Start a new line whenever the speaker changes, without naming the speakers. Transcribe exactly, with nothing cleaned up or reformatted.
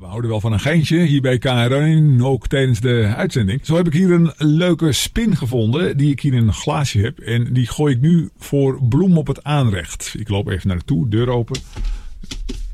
houden wel van een geintje hier bij K R N, ook tijdens de uitzending. Zo heb ik hier een leuke spin gevonden die ik hier in een glaasje heb. En die gooi ik nu voor Bloem op het aanrecht. Ik loop even naar de toe, deur open.